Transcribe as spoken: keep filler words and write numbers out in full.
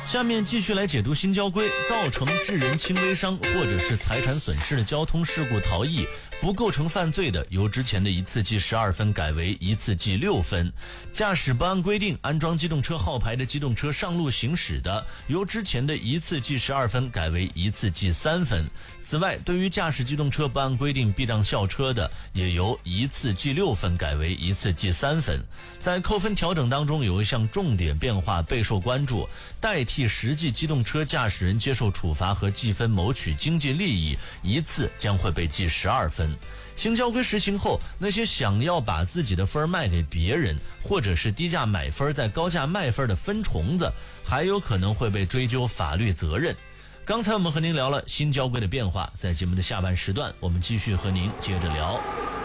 下面继续来解读新交规，造成致人轻微伤或者是财产损失的交通事故逃逸，不构成犯罪的，由之前的一次记十二分改为一次记六分。驾驶不按规定安装机动车号牌的机动车上路行驶的，由之前的一次记十二分改为一次记三分。此外，对于驾驶机动车不按规定避让校车的，也由一次记六分改为一次记三分。在扣分调整当中，有一项重点变化备受关注，代替实际机动车驾驶人接受处罚和记分谋取经济利益，一次将会被记十二分。新交规实行后，那些想要把自己的分卖给别人，或者是低价买分在高价卖分的分虫子，还有可能会被追究法律责任。刚才我们和您聊了新交规的变化，在节目的下半时段，我们继续和您接着聊。